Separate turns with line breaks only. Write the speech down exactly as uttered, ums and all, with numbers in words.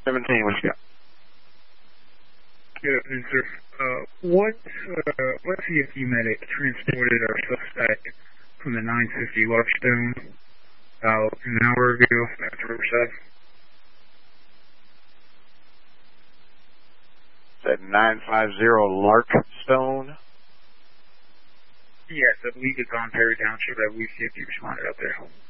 seventeen, what you got?
Good afternoon, sir. Uh, what, uh, what C F U medic transported our suspect from the nine fifty Larkstone about an hour ago after Riverside?
That nine five zero Larkstone?
Yes, I believe it's on Perry Township. I believe C F U responded up there.